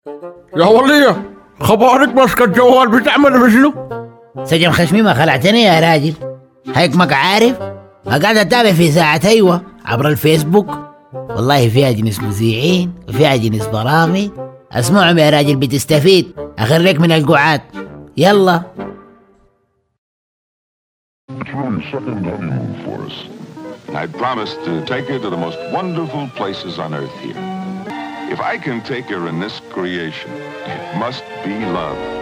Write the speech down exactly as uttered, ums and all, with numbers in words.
يا ولية خبارك ماسكة الجوال بتعمل بشنو؟ سجن خشمي ما خلعتني يا راجل. هيك ما عارف قاعد اتابع في ساعة ايوه عبر الفيسبوك. والله فيها جنس مذيعين وفيها جنس برامج. اسمعهم يا راجل بتستفيد. اخريك من القعاد. يلا. It's really second honeymoon for us. I promised to take her to the most wonderful places on earth here. If I can take her in this creation, it must be love.